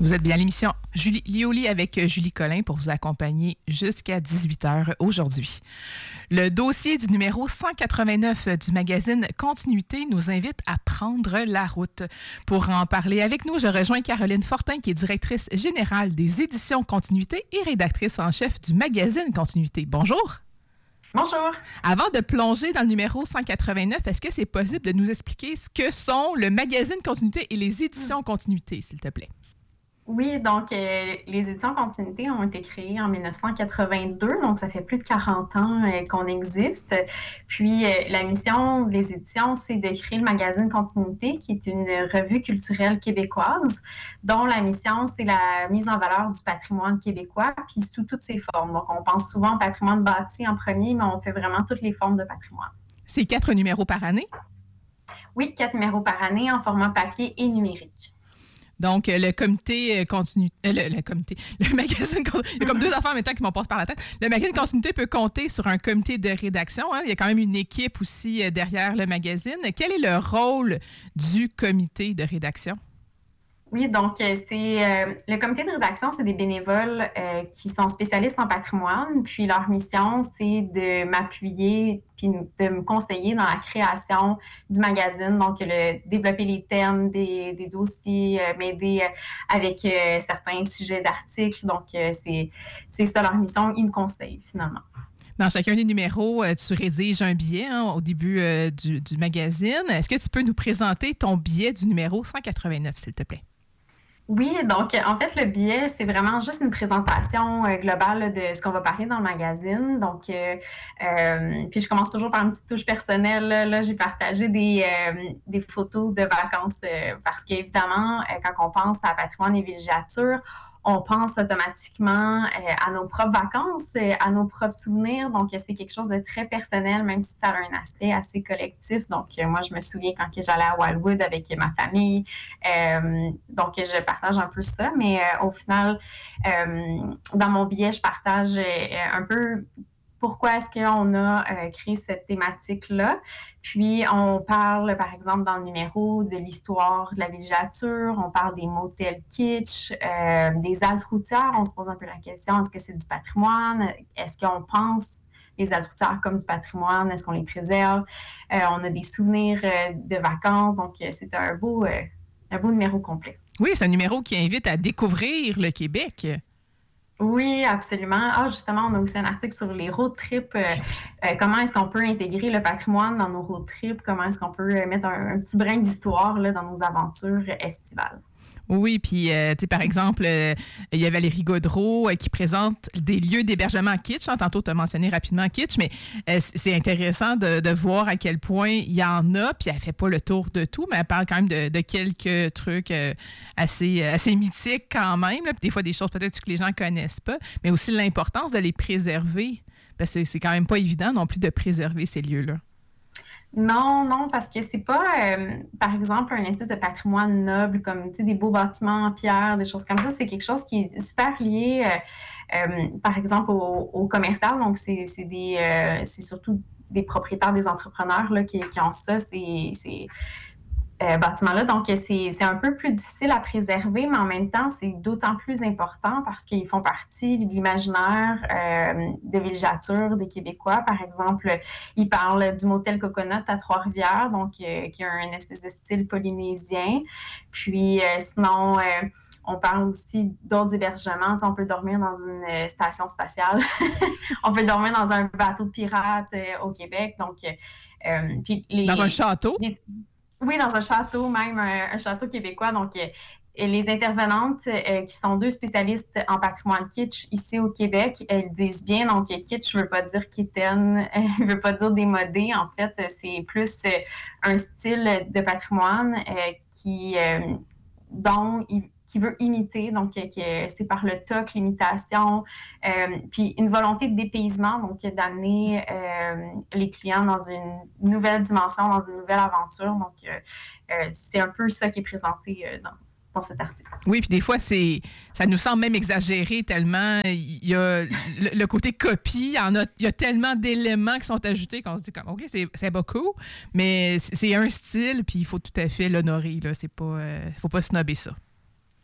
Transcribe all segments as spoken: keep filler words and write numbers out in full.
Vous êtes bien à l'émission Julie Lioli avec Julie Collin pour vous accompagner jusqu'à dix-huit heures aujourd'hui. Le dossier du numéro cent quatre-vingt-neuf du magazine Continuité nous invite à prendre la route. Pour en parler avec nous, je rejoins Caroline Fortin, qui est directrice générale des éditions Continuité et rédactrice en chef du magazine Continuité. Bonjour. Bonjour. Avant de plonger dans le numéro cent quatre-vingt-neuf, est-ce que c'est possible de nous expliquer ce que sont le magazine Continuité et les éditions Continuité, s'il te plaît? Oui, donc euh, les éditions Continuité ont été créées en dix-neuf cent quatre-vingt-deux, donc ça fait plus de quarante ans euh, qu'on existe. Puis euh, la mission des éditions, c'est de créer le magazine Continuité, qui est une revue culturelle québécoise, dont la mission, c'est la mise en valeur du patrimoine québécois, puis sous toutes ses formes. Donc on pense souvent au patrimoine bâti en premier, mais on fait vraiment toutes les formes de patrimoine. C'est quatre numéros par année? Oui, quatre numéros par année en format papier et numérique. Donc, le comité continue, euh, le, le comité, le magazine, il y a comme deux affaires en même temps qui m'en passent par la tête. Le magazine Continuité peut compter sur un comité de rédaction. Hein. Il y a quand même une équipe aussi derrière le magazine. Quel est le rôle du comité de rédaction? Oui, donc c'est euh, le comité de rédaction, c'est des bénévoles euh, qui sont spécialistes en patrimoine. Puis leur mission, c'est de m'appuyer puis de me conseiller dans la création du magazine. Donc, le, développer les thèmes des, des dossiers, euh, m'aider euh, avec euh, certains sujets d'articles. Donc, euh, c'est, c'est ça leur mission. Ils me conseillent finalement. Dans chacun des numéros, euh, tu rédiges un billet hein, au début euh, du, du magazine. Est-ce que tu peux nous présenter ton billet du numéro cent quatre-vingt-neuf, s'il te plaît? Oui, donc en fait, le billet, c'est vraiment juste une présentation euh, globale de ce qu'on va parler dans le magazine. Donc, euh, euh, puis je commence toujours par une petite touche personnelle. Là, là j'ai partagé des, euh, des photos de vacances euh, parce qu'évidemment, euh, quand on pense à patrimoine et villégiature, on pense automatiquement euh, à nos propres vacances, euh, à nos propres souvenirs. Donc, c'est quelque chose de très personnel, même si ça a un aspect assez collectif. Donc, euh, moi, je me souviens quand que j'allais à Wildwood avec ma famille. Euh, donc, je partage un peu ça. Mais euh, au final, euh, dans mon billet, je partage euh, un peu pourquoi est-ce qu'on a euh, créé cette thématique-là. Puis, on parle, par exemple, dans le numéro de l'histoire de la villégiature, on parle des motels kitsch, euh, des haltes routières. On se pose un peu la question, est-ce que c'est du patrimoine? Est-ce qu'on pense les haltes routières comme du patrimoine? Est-ce qu'on les préserve? Euh, on a des souvenirs euh, de vacances. Donc, c'est un beau, euh, un beau numéro complet. Oui, c'est un numéro qui invite à découvrir le Québec. Oui, absolument. Ah, justement, on a aussi un article sur les road trips. Euh, euh, comment est-ce qu'on peut intégrer le patrimoine dans nos road trips? Comment est-ce qu'on peut mettre un, un petit brin d'histoire là, dans nos aventures estivales? Oui, puis, euh, tu sais, par exemple, euh, il y a Valérie Gaudreau euh, qui présente des lieux d'hébergement kitsch. Hein, tantôt, tu as mentionné rapidement kitsch, mais euh, c'est intéressant de, de voir à quel point il y en a, puis elle fait pas le tour de tout, mais elle parle quand même de, de quelques trucs euh, assez, assez mythiques quand même. Là, puis des fois, des choses peut-être que les gens connaissent pas, mais aussi l'importance de les préserver. Parce que c'est quand même pas évident non plus de préserver ces lieux-là. Non, non, parce que c'est pas, euh, par exemple, un espèce de patrimoine noble, comme, tu sais, des beaux bâtiments en pierre, des choses comme ça. C'est quelque chose qui est super lié, euh, euh, par exemple, au, au commercial. Donc, c'est, c'est des, euh, c'est surtout des propriétaires, des entrepreneurs, là, qui, qui ont ça, ces, ces euh, bâtiments-là. Donc, c'est, c'est un peu plus difficile à préserver, mais en même temps, c'est d'autant plus important parce qu'ils font partie de l'imaginaire euh, de villégiature des Québécois. Par exemple, ils parlent du motel Coconut à Trois-Rivières, donc euh, qui a un espèce de style polynésien. Puis, euh, sinon... Euh, On parle aussi d'autres hébergements. Tu sais, on peut dormir dans une euh, station spatiale. On peut dormir dans un bateau de pirate euh, au Québec. Donc, euh, puis les, dans un château? Les, oui, dans un château, même un, un château québécois. Donc, euh, les intervenantes euh, qui sont deux spécialistes en patrimoine kitsch ici au Québec, elles disent bien, donc kitsch ne veut pas dire kitten, ne veut pas dire démodé. En fait, c'est plus euh, un style de patrimoine euh, qui, euh, dont il qui veut imiter, donc que c'est par le toc, l'imitation, euh, puis une volonté de dépaysement, donc d'amener euh, les clients dans une nouvelle dimension, dans une nouvelle aventure. Donc, euh, euh, c'est un peu ça qui est présenté euh, dans, dans cet article. Oui, puis des fois, c'est ça nous semble même exagéré tellement il y a le, le côté copie, il y, en a, il y a tellement d'éléments qui sont ajoutés qu'on se dit comme, OK, c'est, c'est beaucoup, mais c'est un style, puis il faut tout à fait l'honorer. Là, c'est pas, euh, faut pas snobber ça.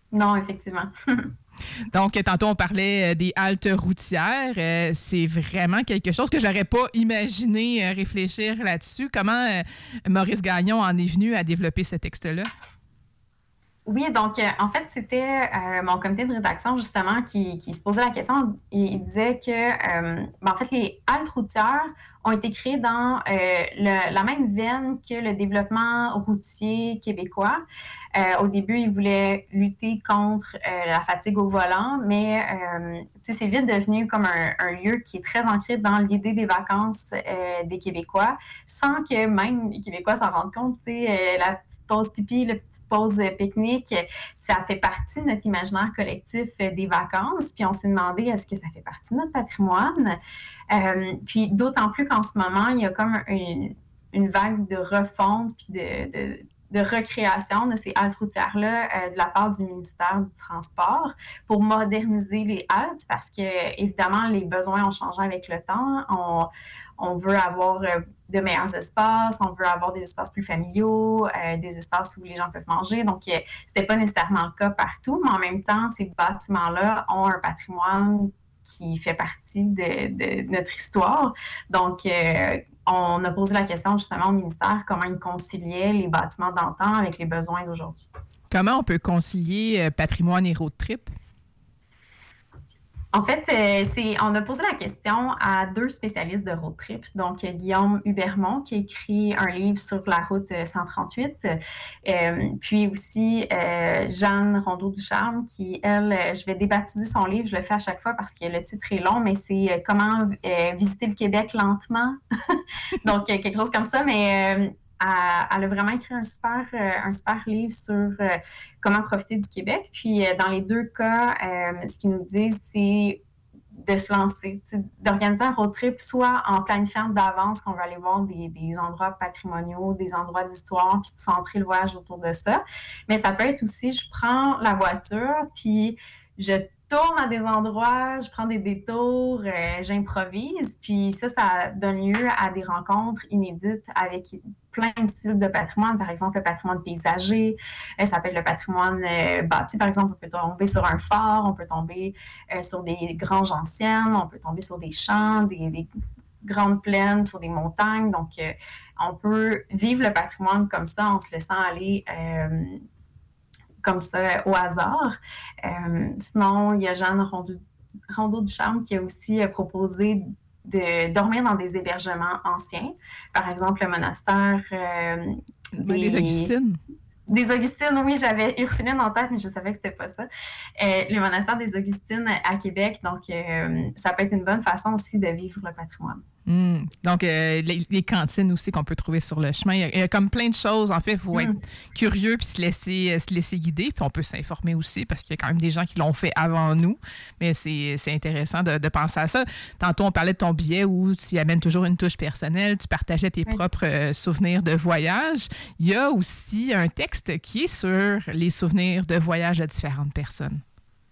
Non, effectivement. Donc, tantôt, on parlait des haltes routières. Euh, c'est vraiment quelque chose que j'aurais pas imaginé euh, réfléchir là-dessus. Comment euh, Maurice Gagnon en est venu à développer ce texte-là? Oui, donc euh, en fait, c'était euh, mon comité de rédaction justement qui, qui se posait la question. Il, il disait que euh, ben, en fait, les haltes routières ont été créées dans euh, le, la même veine que le développement routier québécois. Euh, au début, ils voulaient lutter contre euh, la fatigue au volant, mais euh, c'est vite devenu comme un, un lieu qui est très ancré dans l'idée des vacances euh, des Québécois, sans que même les Québécois s'en rendent compte. Euh, la petite pause pipi, le pause pique-nique, ça fait partie de notre imaginaire collectif des vacances. Puis on s'est demandé, est-ce que ça fait partie de notre patrimoine? Euh, puis d'autant plus qu'en ce moment, il y a comme une, une vague de refonte puis de, de, de recréation de ces haltes routières-là euh, de la part du ministère du Transport pour moderniser les haltes parce que, évidemment, les besoins ont changé avec le temps. On, on veut avoir euh, de meilleurs espaces, on veut avoir des espaces plus familiaux, euh, des espaces où les gens peuvent manger. Donc, euh, c'était pas nécessairement le cas partout, mais en même temps, ces bâtiments-là ont un patrimoine qui fait partie de, de notre histoire. Donc, euh, on a posé la question justement au ministère comment ils conciliaient les bâtiments d'antan avec les besoins d'aujourd'hui. Comment on peut concilier euh, patrimoine et road trip? En fait, euh, c'est, on a posé la question à deux spécialistes de road trip. Donc, euh, Guillaume Hubermont, qui a écrit un livre sur la route cent trente-huit, euh, puis aussi euh, Jeanne Rondeau-Ducharme, qui, elle, euh, je vais débaptiser son livre, je le fais à chaque fois parce que le titre est long, mais c'est euh, « Comment euh, visiter le Québec lentement ». Donc, euh, quelque chose comme ça, mais... Euh, Elle a vraiment écrit un super, un super livre sur euh, comment profiter du Québec. Puis, euh, dans les deux cas, euh, ce qu'ils nous disent, c'est de se lancer, d'organiser un road trip, soit en planifiant d'avance qu'on va aller voir des, des endroits patrimoniaux, des endroits d'histoire, puis de centrer le voyage autour de ça. Mais ça peut être aussi, je prends la voiture, puis je tourne à des endroits, je prends des détours, euh, j'improvise, puis ça, ça donne lieu à des rencontres inédites avec plein de styles de patrimoine, par exemple le patrimoine paysager, euh, ça peut être le patrimoine euh, bâti, par exemple, on peut tomber sur un phare, on peut tomber euh, sur des granges anciennes, on peut tomber sur des champs, des, des grandes plaines, sur des montagnes, donc euh, on peut vivre le patrimoine comme ça en se laissant aller euh, comme ça au hasard. Euh, sinon, il y a Jeanne Rondeau-Ducharme qui a aussi euh, proposé de dormir dans des hébergements anciens. Par exemple, le monastère... Euh, des... Les Augustines. Des Augustines, oui, j'avais Ursuline en tête, mais je savais que c'était pas ça. Euh, le monastère des Augustines à Québec, donc euh, ça peut être une bonne façon aussi de vivre le patrimoine. Mmh. Donc, euh, les, les cantines aussi qu'on peut trouver sur le chemin. Il y a, il y a comme plein de choses. En fait, il faut mmh. être curieux puis se laisser, se laisser guider. Puis on peut s'informer aussi parce qu'il y a quand même des gens qui l'ont fait avant nous. Mais c'est, c'est intéressant de, de penser à ça. Tantôt, on parlait de ton billet où tu y amènes toujours une touche personnelle. Tu partageais tes oui. propres euh, souvenirs de voyage. Il y a aussi un texte qui est sur les souvenirs de voyage de différentes personnes.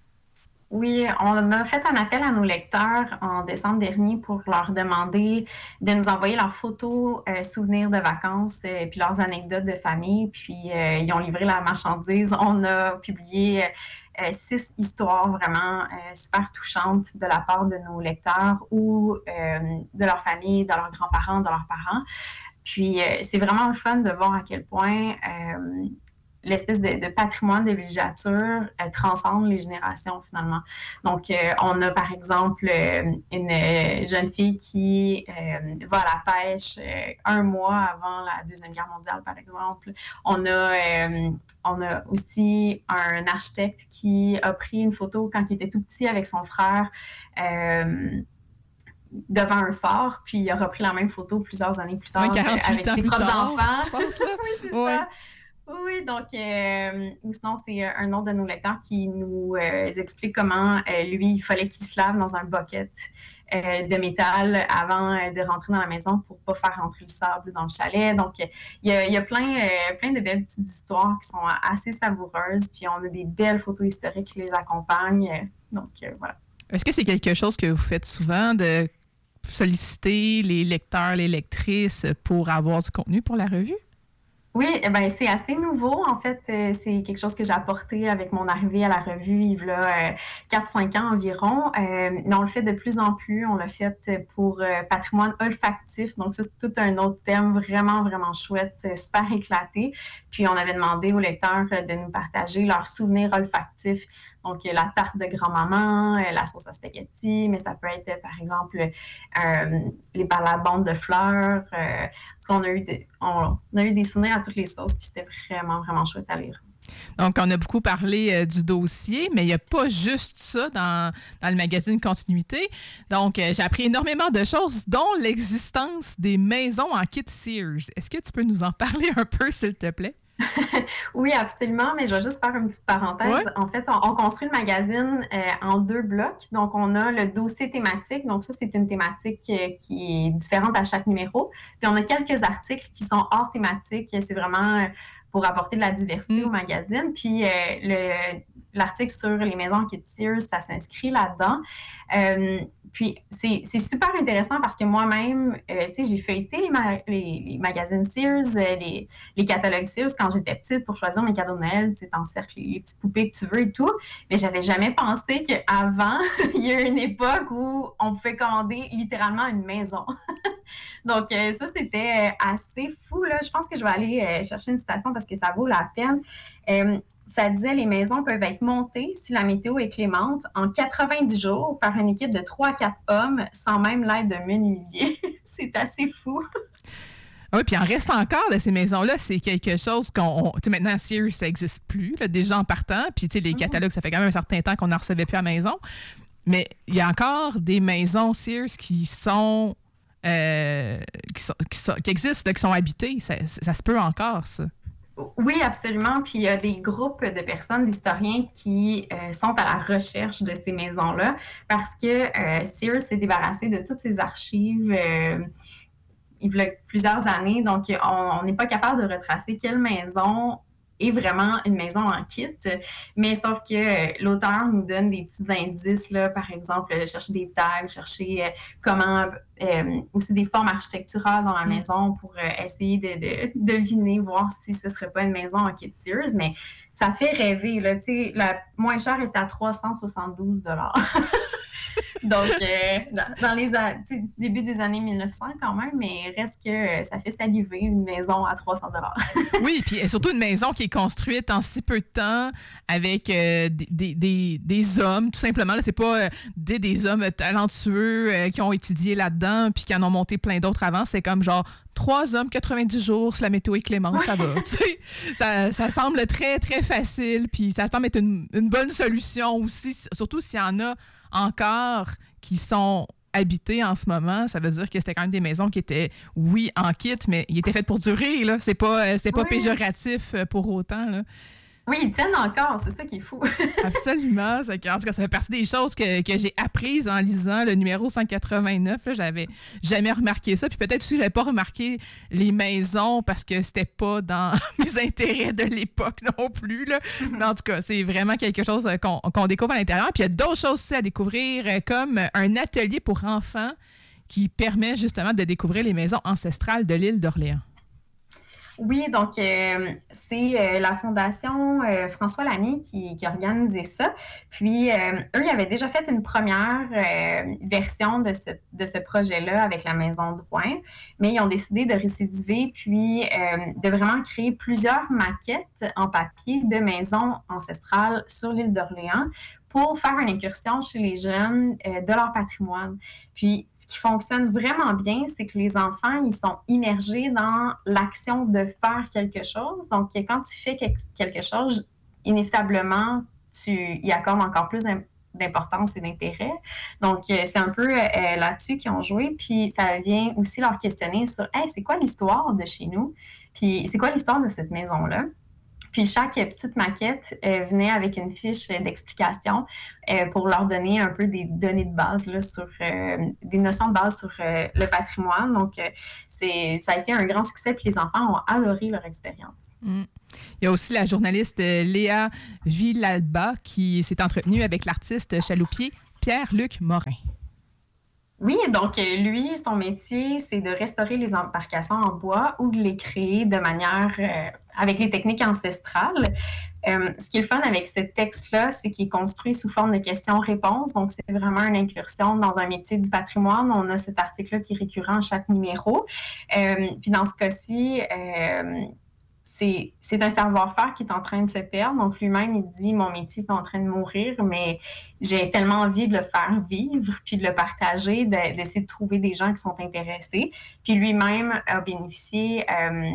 Oui, on a fait un appel à nos lecteurs en décembre dernier pour leur demander de nous envoyer leurs photos, euh, souvenirs de vacances, euh, puis leurs anecdotes de famille. Puis, euh, ils ont livré la marchandise. On a publié euh, six histoires vraiment euh, super touchantes de la part de nos lecteurs ou euh, de leur famille, de leurs grands-parents, de leurs parents. Puis, euh, c'est vraiment le fun de voir à quel point... Euh, l'espèce de, de patrimoine de villégiature euh, transcende les générations, finalement. Donc, euh, on a, par exemple, euh, une euh, jeune fille qui euh, va à la pêche euh, un mois avant la Deuxième Guerre mondiale, par exemple. On a, euh, on a aussi un architecte qui a pris une photo quand il était tout petit avec son frère euh, devant un phare, puis il a repris la même photo plusieurs années plus tard ouais, quarante-huit avec ans ses plus propres tard, enfants. Je pense, là. Oui, c'est ouais. ça. Oui, donc, euh, ou sinon, c'est un autre de nos lecteurs qui nous euh, explique comment, euh, lui, il fallait qu'il se lave dans un bucket euh, de métal avant euh, de rentrer dans la maison pour ne pas faire rentrer le sable dans le chalet. Donc, il y a, il y a plein, euh, plein de belles petites histoires qui sont assez savoureuses. Puis, on a des belles photos historiques qui les accompagnent. Donc, euh, voilà. Est-ce que c'est quelque chose que vous faites souvent de solliciter les lecteurs, les lectrices pour avoir du contenu pour la revue? Oui, eh ben, c'est assez nouveau. En fait, euh, c'est quelque chose que j'ai apporté avec mon arrivée à la revue il y a euh, quatre cinq ans environ. Euh, mais on le fait de plus en plus. On l'a fait pour euh, patrimoine olfactif. Donc, ça, c'est tout un autre thème vraiment, vraiment chouette, euh, super éclaté. Puis, on avait demandé aux lecteurs euh, de nous partager leurs souvenirs olfactifs. Donc, euh, la tarte de grand-maman, euh, la sauce à spaghetti, mais ça peut être, euh, par exemple, euh, les balabons de fleurs. Euh, on a, eu de, on, on a eu des souvenirs à toutes les sauces, puis c'était vraiment, vraiment chouette à lire. Donc, on a beaucoup parlé euh, du dossier, mais il n'y a pas juste ça dans, dans le magazine Continuité. Donc, euh, j'ai appris énormément de choses, dont l'existence des maisons en kit Sears. Est-ce que tu peux nous en parler un peu, s'il te plaît? Oui, absolument, mais je vais juste faire une petite parenthèse. Ouais. En fait, on, on construit le magazine euh, en deux blocs. Donc, on a le dossier thématique. Donc, ça, c'est une thématique euh, qui est différente à chaque numéro. Puis, on a quelques articles qui sont hors thématique. C'est vraiment euh, pour apporter de la diversité mmh. au magazine. Puis, euh, le, l'article sur les maisons en kit Sears, ça s'inscrit là-dedans. Euh, Puis, c'est, c'est super intéressant parce que moi-même, euh, tu sais, j'ai feuilleté les, ma- les, les magazines Sears, euh, les, les catalogues Sears quand j'étais petite pour choisir mes cadeaux de Noël, tu sais, t'encercles les, les petites poupées que tu veux et tout. Mais j'avais jamais pensé qu'avant, il y a eu une époque où on pouvait commander littéralement une maison. Donc, euh, ça, c'était assez fou, là. Je pense que je vais aller euh, chercher une citation parce que ça vaut la peine. Euh, Ça disait les maisons peuvent être montées si la météo est clémente en quatre-vingt-dix jours par une équipe de trois à quatre hommes sans même l'aide d'un menuisier. C'est assez fou. Oui, puis il en reste encore de ces maisons-là. C'est quelque chose qu'on... Tu sais, maintenant, Sears, ça n'existe plus, là, déjà en partant. Puis, tu sais, les catalogues, ça fait quand même un certain temps qu'on n'en recevait plus à la maison. Mais il y a encore des maisons Sears qui sont... Euh, qui, sont, qui, sont, qui existent, là, qui sont habitées. Ça, ça se peut encore, ça. Oui, absolument. Puis il y a des groupes de personnes, d'historiens qui euh, sont à la recherche de ces maisons-là parce que euh, Sears s'est débarrassé de toutes ses archives euh, il y a plusieurs années. Donc, on n'est pas capable de retracer quelle maison est vraiment une maison en kit. Mais sauf que euh, l'auteur nous donne des petits indices, là, par exemple, chercher des tags, chercher euh, comment... Euh, aussi des formes architecturales dans la mmh. maison pour euh, essayer de, de deviner, voir si ce ne serait pas une maison en kit Sears, mais ça fait rêver. Là, la moins chère est à trois cent soixante-douze dollars. Donc, euh, dans, dans les début des années mille neuf cents quand même, mais reste que euh, ça fait saliver une maison à trois cents dollars. Oui, puis surtout une maison qui est construite en si peu de temps avec euh, des, des, des hommes, tout simplement. Là, c'est pas euh, des, des hommes talentueux euh, qui ont étudié là-dedans puis qui en ont monté plein d'autres avant. C'est comme genre trois hommes, quatre-vingt-dix jours, si la météo est clémente, ça va. Tu sais, ça, ça semble très, très facile, puis ça semble être une, une bonne solution aussi, surtout s'il y en a encore qui sont habitées en ce moment. Ça veut dire que c'était quand même des maisons qui étaient, oui, en kit, mais ils étaient faites pour durer, là. C'est pas, c'est pas oui. péjoratif pour autant, là. Oui, ils tiennent encore, c'est ça qui est fou. Absolument. En tout cas, ça fait partie des choses que, que j'ai apprises en lisant le numéro cent quatre-vingt-neuf. Là, j'avais jamais remarqué ça. Puis peut-être aussi que je n'avais pas remarqué les maisons parce que c'était pas dans mes intérêts de l'époque non plus. Là. Mais en tout cas, c'est vraiment quelque chose qu'on, qu'on découvre à l'intérieur. Puis il y a d'autres choses aussi à découvrir, comme un atelier pour enfants qui permet justement de découvrir les maisons ancestrales de l'île d'Orléans. Oui, donc euh, c'est euh, la Fondation euh, François Lamy qui, qui a organisé ça. Puis, euh, eux, ils avaient déjà fait une première euh, version de ce, de ce projet-là avec la Maison Drouin, mais ils ont décidé de récidiver puis euh, de vraiment créer plusieurs maquettes en papier de maisons ancestrales sur l'île d'Orléans pour faire une incursion chez les jeunes euh, de leur patrimoine. Puis, ce qui fonctionne vraiment bien, c'est que les enfants, ils sont immergés dans l'action de faire quelque chose. Donc, quand tu fais quelque chose, inévitablement, tu y accordes encore plus d'importance et d'intérêt. Donc, c'est un peu euh, là-dessus qu'ils ont joué. Puis, ça vient aussi leur questionner sur « Hey, c'est quoi l'histoire de chez nous? Puis, c'est quoi l'histoire de cette maison-là? » Puis chaque petite maquette euh, venait avec une fiche d'explication euh, pour leur donner un peu des données de base là, sur euh, des notions de base sur euh, le patrimoine. Donc, euh, c'est, ça a été un grand succès, puis les enfants ont adoré leur expérience. Mmh. Il y a aussi la journaliste Léa Villalba qui s'est entretenue avec l'artiste chaloupier Pierre-Luc Morin. Oui, donc euh, lui, son métier, c'est de restaurer les embarcations en bois ou de les créer de manière euh, avec les techniques ancestrales. Euh, ce qui est le fun avec ce texte-là, c'est qu'il est construit sous forme de questions-réponses. Donc, c'est vraiment une incursion dans un métier du patrimoine. On a cet article-là qui est récurrent à chaque numéro. Euh, puis dans ce cas-ci, euh, c'est, c'est un savoir-faire qui est en train de se perdre. Donc, lui-même, il dit, mon métier est en train de mourir, mais j'ai tellement envie de le faire vivre, puis de le partager, de, d'essayer de trouver des gens qui sont intéressés. Puis lui-même a bénéficié euh,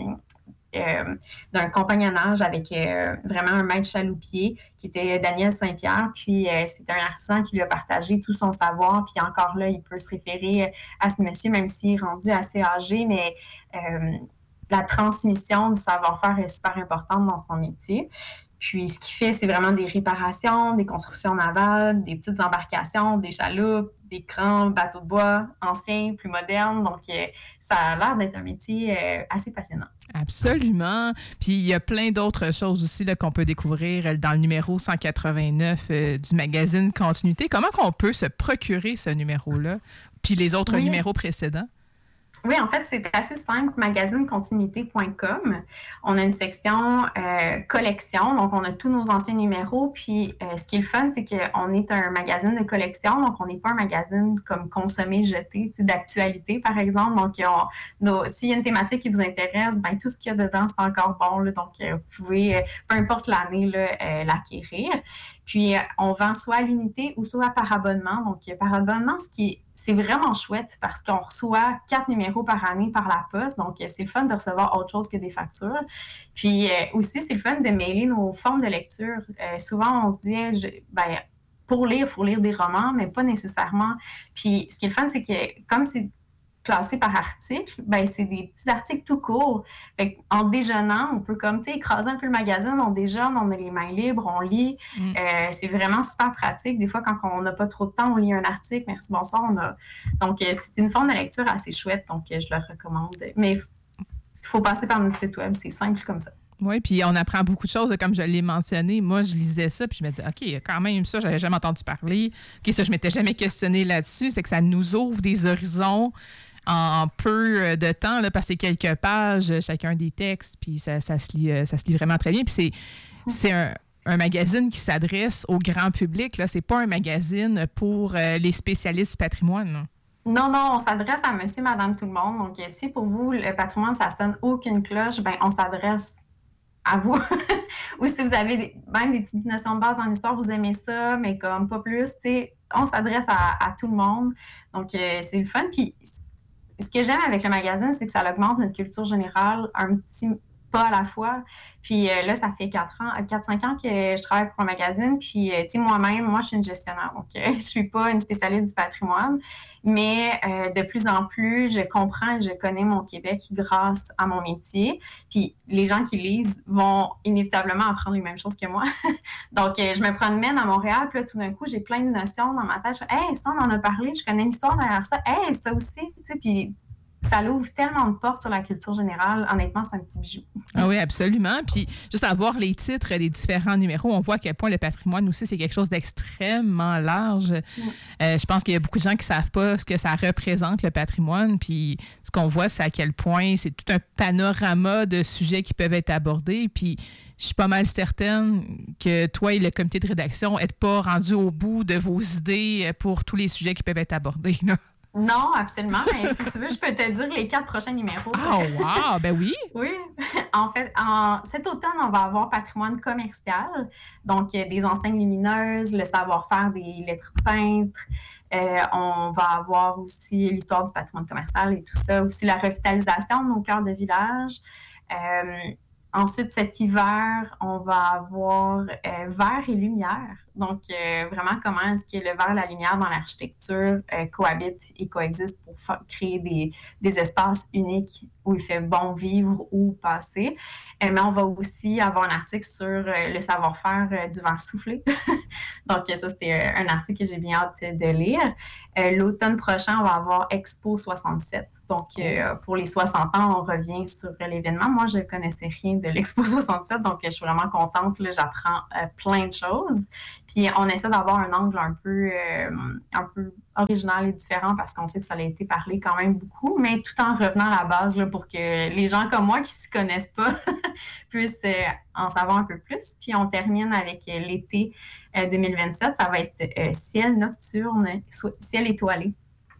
euh, d'un compagnonnage avec euh, vraiment un maître chaloupier qui était Daniel Saint-Pierre. Puis euh, c'est un artisan qui lui a partagé tout son savoir. Puis encore là, il peut se référer à ce monsieur, même s'il est rendu assez âgé, mais euh, la transmission du savoir-faire est super importante dans son métier. Puis, ce qu'il fait, c'est vraiment des réparations, des constructions navales, des petites embarcations, des chaloupes, des grands bateaux de bois, anciens, plus modernes. Donc, euh, ça a l'air d'être un métier euh, assez passionnant. Absolument. Puis, il y a plein d'autres choses aussi là, qu'on peut découvrir dans le numéro cent quatre-vingt-neuf euh, du magazine Continuité. Comment qu'on peut se procurer ce numéro-là? Puis les autres oui. numéros précédents? Oui, en fait, c'est assez simple, magazine continuité point com. On a une section euh, collection, donc on a tous nos anciens numéros. Puis, euh, ce qui est le fun, c'est qu'on est un magazine de collection, donc on n'est pas un magazine comme consommé, jeté, d'actualité, par exemple. Donc, on, nos, s'il y a une thématique qui vous intéresse, ben tout ce qu'il y a dedans, c'est encore bon. Là, donc, euh, vous pouvez, euh, peu importe l'année, là, euh, l'acquérir. Puis, euh, on vend soit à l'unité ou soit par abonnement. Donc, par abonnement, ce qui est c'est vraiment chouette parce qu'on reçoit quatre numéros par année par la poste. Donc, c'est le fun de recevoir autre chose que des factures. Puis euh, aussi, c'est le fun de mêler nos formes de lecture. Euh, souvent, on se dit, je, ben, pour lire, il faut lire des romans, mais pas nécessairement. Puis, ce qui est le fun, c'est que comme c'est classé par article, ben c'est des petits articles tout courts. Fait en déjeunant, on peut comme, tu sais, écraser un peu le magazine, on déjeune, on a les mains libres, on lit. Mm. Euh, c'est vraiment super pratique. Des fois, quand on n'a pas trop de temps, on lit un article. Merci, bonsoir. On a... Donc, euh, c'est une forme de lecture assez chouette, donc euh, je le recommande. Mais il faut passer par notre site web, c'est simple comme ça. Oui, puis on apprend beaucoup de choses, comme je l'ai mentionné. Moi, je lisais ça, puis je me disais, OK, quand même, ça, j'avais jamais entendu parler. OK, ça, je m'étais jamais questionné là-dessus. C'est que ça nous ouvre des horizons en peu de temps, là, parce que c'est quelques pages, chacun des textes, puis ça, ça, se lit, ça se lit vraiment très bien. Puis c'est, c'est un, un magazine qui s'adresse au grand public. Là. C'est pas un magazine pour euh, les spécialistes du patrimoine. Là. Non, non, on s'adresse à monsieur, madame, tout le monde. Donc, si pour vous, le patrimoine, ça sonne aucune cloche, ben on s'adresse à vous. Ou si vous avez des, même des petites notions de base en histoire, vous aimez ça, mais comme pas plus, tu sais, on s'adresse à, à tout le monde. Donc, euh, c'est le fun. Puis, ce que j'aime avec le magazine, c'est que ça augmente notre culture générale un petit pas à la fois. Puis euh, là, ça fait quatre ans, quatre cinq ans que je travaille pour un magazine. Puis, euh, tu sais, moi-même, moi, je suis une gestionnaire. Donc, euh, je ne suis pas une spécialiste du patrimoine. Mais euh, de plus en plus, je comprends et je connais mon Québec grâce à mon métier. Puis, les gens qui lisent vont inévitablement apprendre les mêmes choses que moi. Donc, euh, je me promène à Montréal. Puis là, tout d'un coup, j'ai plein de notions dans ma tête. Je fais, hey, ça, on en a parlé. Je connais l'histoire derrière ça. Hey, ça aussi. Tu sais, puis ça l'ouvre tellement de portes sur la culture générale. Honnêtement, c'est un petit bijou. Ah oui, absolument. Puis, juste à voir les titres des différents numéros, on voit à quel point le patrimoine aussi, c'est quelque chose d'extrêmement large. Mm. Euh, je pense qu'il y a beaucoup de gens qui ne savent pas ce que ça représente, le patrimoine. Puis, ce qu'on voit, c'est à quel point c'est tout un panorama de sujets qui peuvent être abordés. Puis, je suis pas mal certaine que toi et le comité de rédaction n'êtes pas rendus au bout de vos idées pour tous les sujets qui peuvent être abordés, là. Non, absolument. Mais si tu veux, je peux te dire les quatre prochains numéros. Oh, wow! Ben oui! Oui. En fait, en, cet automne, on va avoir patrimoine commercial. Donc, des enseignes lumineuses, le savoir-faire des lettres peintres. Euh, on va avoir aussi l'histoire du patrimoine commercial et tout ça. Aussi la revitalisation de nos cœurs de village. Euh, Ensuite, cet hiver, on va avoir euh, verre et lumière. Donc, euh, vraiment, comment est-ce que le verre et la lumière dans l'architecture euh, cohabitent et coexistent pour fa- créer des, des espaces uniques où il fait bon vivre ou passer. Euh, mais on va aussi avoir un article sur euh, le savoir-faire euh, du verre soufflé. Donc, ça, c'était euh, un article que j'ai bien hâte de lire. Euh, l'automne prochain, on va avoir Expo soixante-sept. Donc, euh, pour les soixante ans, on revient sur l'événement. Moi, je ne connaissais rien de l'Expo soixante-sept, donc je suis vraiment contente. Là, j'apprends euh, plein de choses. Puis, on essaie d'avoir un angle un peu, euh, un peu original et différent parce qu'on sait que ça a été parlé quand même beaucoup, mais tout en revenant à la base là, pour que les gens comme moi qui ne s'y connaissent pas puissent euh, en savoir un peu plus. Puis, on termine avec euh, l'été euh, deux mille vingt-sept. Ça va être euh, ciel nocturne, ciel étoilé.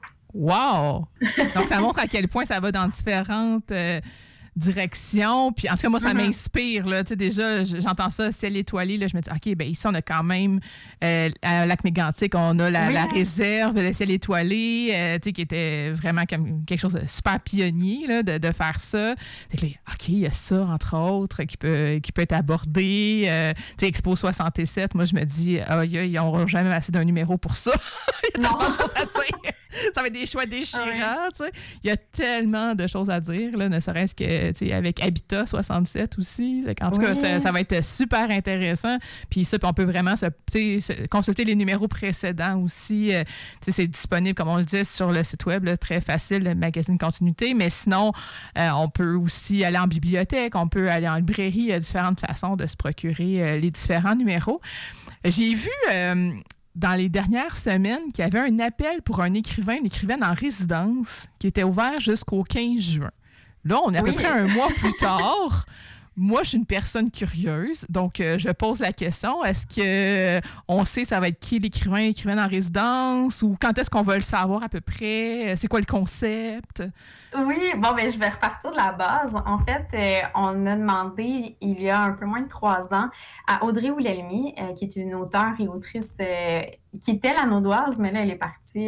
Wow! Donc, ça montre à quel point ça va dans différentes euh, directions. Puis, en tout cas, moi, ça mm-hmm. m'inspire. Là. Tu sais, déjà, j'entends ça, ciel étoilé. Là, je me dis, OK, bien ici, on a quand même, euh, à Lac-Mégantic, on a la, oui. la réserve de ciel étoilé, euh, tu sais, qui était vraiment comme quelque chose de super pionnier, là, de, de faire ça. C'est que, OK, il y a ça, entre autres, qui peut, qui peut être abordé. Euh, tu sais, Expo soixante-sept, moi, je me dis, oh, ils n'auront jamais assez d'un numéro pour ça. Il y a tellement de choses à dire. Ça va être des choix déchirants, ah oui. tu sais. Il y a tellement de choses à dire, là, ne serait-ce que, tu sais, avec Habitat soixante-sept aussi. En tout oui. cas, ça, ça va être super intéressant. Puis ça, puis on peut vraiment se, se, consulter les numéros précédents aussi. Euh, tu sais, c'est disponible, comme on le dit, sur le site web, là, très facile, le magazine Continuité. Mais sinon, euh, on peut aussi aller en bibliothèque, on peut aller en librairie. Il y a différentes façons de se procurer euh, les différents numéros. J'ai vu... Euh, dans les dernières semaines, qu'il y avait un appel pour un écrivain, une écrivaine en résidence, qui était ouvert jusqu'au quinze juin. Là, on est à oui. peu près un mois plus tard. Moi, je suis une personne curieuse, donc euh, je pose la question, est-ce qu'on euh, sait ça va être qui l'écrivain, l'écrivaine en résidence, ou quand est-ce qu'on va le savoir à peu près? C'est quoi le concept? Oui, bon, ben je vais repartir de la base. En fait, euh, on a demandé, il y a un peu moins de trois ans, à Audrey Ouellemi, euh, qui est une auteure et autrice euh, qui était la Naudoise, mais là, elle est partie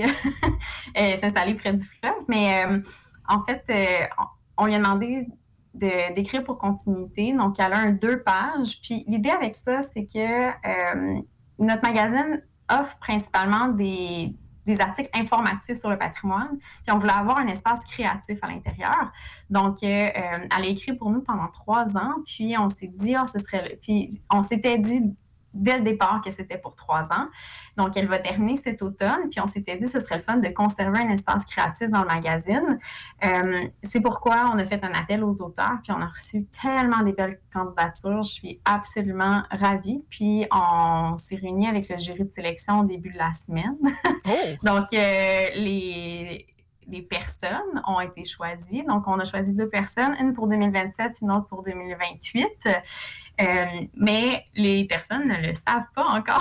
euh, s'installer près du fleuve. Mais euh, en fait, euh, on lui a demandé de, d'écrire pour Continuité. Donc, elle a un deux pages. Puis l'idée avec ça, c'est que euh, notre magazine offre principalement des, des articles informatifs sur le patrimoine. Puis on voulait avoir un espace créatif à l'intérieur. Donc, euh, elle a écrit pour nous pendant trois ans. Puis on s'est dit, oh, ce serait... Puis on s'était dit dès le départ que c'était pour trois ans. Donc, elle va terminer cet automne. Puis, on s'était dit que ce serait le fun de conserver un espace créatif dans le magazine. Euh, c'est pourquoi on a fait un appel aux auteurs. Puis, on a reçu tellement des belles candidatures. Je suis absolument ravie. Puis, on s'est réunis avec le jury de sélection au début de la semaine. Oh. Donc, euh, les... les personnes ont été choisies. Donc, on a choisi deux personnes, une pour deux mille vingt-sept, une autre pour deux mille vingt-huit. Euh, mais les personnes ne le savent pas encore.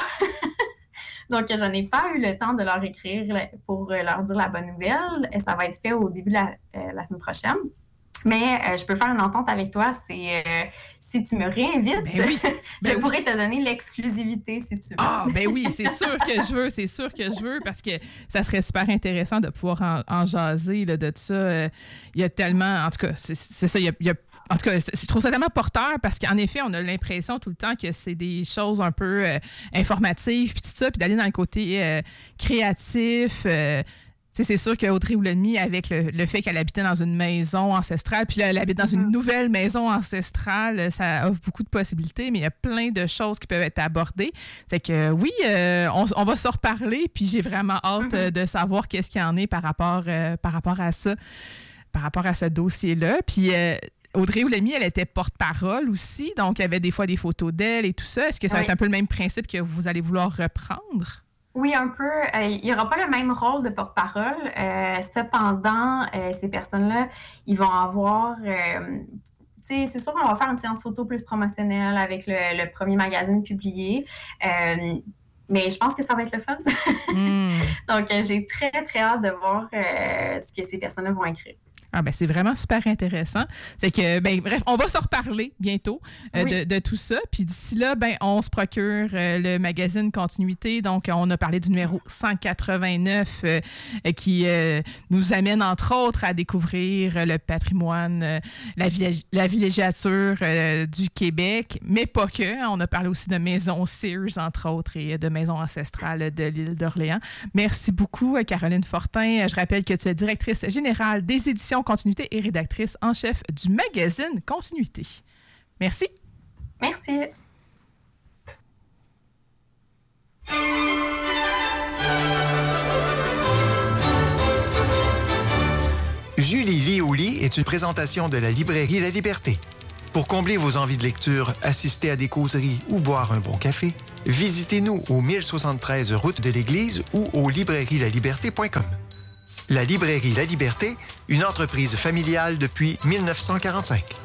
Donc, je n'ai pas eu le temps de leur écrire pour leur dire la bonne nouvelle. Et ça va être fait au début de la, euh, la semaine prochaine. Mais euh, je peux faire une entente avec toi. C'est... Euh, si tu me réinvites, ben oui, ben je oui. pourrais te donner l'exclusivité si tu veux. Ah, ben oui, c'est sûr que je veux, c'est sûr que je veux, parce que ça serait super intéressant de pouvoir en, en jaser là, de ça. Euh, il y a tellement, en tout cas, c'est, c'est ça, il y a, il y a, en tout cas, je trouve ça tellement porteur, parce qu'en effet, on a l'impression tout le temps que c'est des choses un peu euh, informatives, puis tout ça, puis d'aller dans le côté euh, créatif, euh, tu sais, c'est sûr qu'Audrey Ouellemi, avec le, le fait qu'elle habitait dans une maison ancestrale, puis là, elle habite dans mm-hmm. une nouvelle maison ancestrale, ça offre beaucoup de possibilités, mais il y a plein de choses qui peuvent être abordées. C'est que oui, euh, on, on va se reparler, puis j'ai vraiment hâte mm-hmm. de savoir qu'est-ce qu'il y en est par rapport, euh, par rapport à ça, par rapport à ce dossier-là. Puis euh, Audrey Ouellemi, elle était porte-parole aussi, donc il y avait des fois des photos d'elle et tout ça. Est-ce que ça oui. va être un peu le même principe que vous allez vouloir reprendre? Oui, un peu. Euh, il n'y aura pas le même rôle de porte-parole. Euh, cependant, euh, ces personnes-là, ils vont avoir... Euh, tu sais, c'est sûr qu'on va faire une séance photo plus promotionnelle avec le, le premier magazine publié. Euh, mais je pense que ça va être le fun. Mm. Donc, euh, j'ai très, très hâte de voir euh, ce que ces personnes-là vont écrire. Ah ben c'est vraiment super intéressant. C'est que, ben bref, on va se reparler bientôt euh, oui. de, de tout ça. Puis d'ici là, ben on se procure euh, le magazine Continuité. Donc, on a parlé du numéro cent quatre-vingt-neuf euh, qui euh, nous amène, entre autres, à découvrir le patrimoine, euh, la, vi- la villégiature euh, du Québec, mais pas que. On a parlé aussi de maisons Sears, entre autres, et de maisons ancestrales de l'île d'Orléans. Merci beaucoup, Caroline Fortin. Je rappelle que tu es directrice générale des éditions Continuité et rédactrice en chef du magazine Continuité. Merci. Merci. Julie est une présentation de la librairie La Liberté. Pour combler vos envies de lecture, assister à des causeries ou boire un bon café, visitez-nous au mille soixante-treize route de l'Église ou au librairie la liberté point com. La librairie La Liberté, une entreprise familiale depuis mille neuf cent quarante-cinq.